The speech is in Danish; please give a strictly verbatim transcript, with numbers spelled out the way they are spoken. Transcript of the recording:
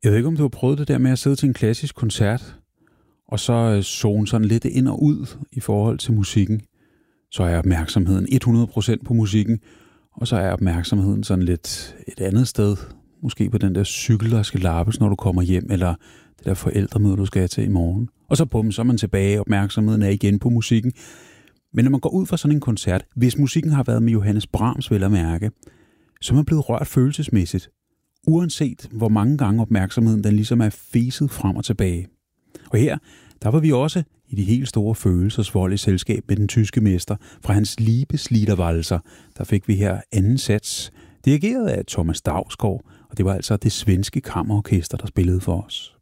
Jeg ved ikke, om du har prøvet det der med at sidde til en klassisk koncert, og så zone sådan lidt ind og ud i forhold til musikken. Så er opmærksomheden hundrede procent på musikken, og så er opmærksomheden sådan lidt et andet sted. Måske på den der cykel, der skal lappes, når du kommer hjem, eller det der forældremøde, du skal have til i morgen. Og så bum, så er man tilbage, opmærksomheden er igen på musikken. Men når man går ud fra sådan en koncert, hvis musikken har været med Johannes Brahms, vel at mærke, så er man blevet rørt følelsesmæssigt. Uanset hvor mange gange opmærksomheden den ligesom er feset frem og tilbage. Og her, der var vi også i de helt store følelsesvolde selskab med den tyske mester fra hans Liebesliederwalzer. Der fik vi her anden sats, dirigeret af Thomas Dausgaard, og det var altså det svenske kammerorkester, der spillede for os.